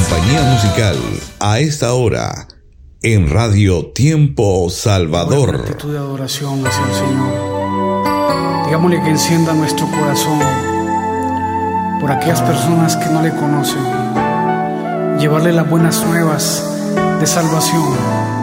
compañía musical a esta hora en Radio Tiempo Salvador. Una actitud de adoración hacia el Señor. Digámosle que encienda nuestro corazón por aquellas personas que no le conocen. Llevarle las buenas nuevas de salvación.